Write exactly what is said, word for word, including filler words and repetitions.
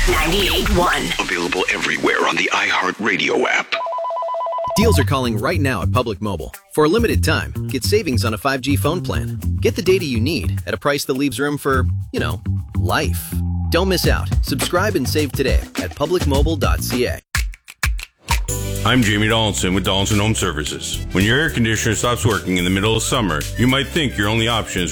ninety-eight point one. Available everywhere on the iHeartRadio app. Deals are calling right now at Public Mobile. For a limited time, get savings on a five G phone plan. Get the data you need at a price that leaves room for, you know, life. Don't miss out. Subscribe and save today at public mobile dot c a. I'm Jamie Donaldson with Donaldson Home Services. When your air conditioner stops working in the middle of summer, you might think your only option is